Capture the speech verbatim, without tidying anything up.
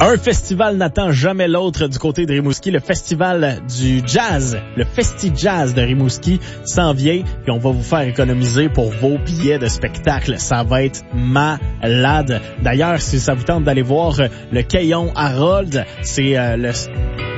Un festival n'attend jamais l'autre du côté de Rimouski. Le festival du jazz, le Festi Jazz de Rimouski s'en vient. Puis on va vous faire économiser pour vos billets de spectacle. Ça va être malade. D'ailleurs, si ça vous tente d'aller voir le Caillon Harold, c'est euh, le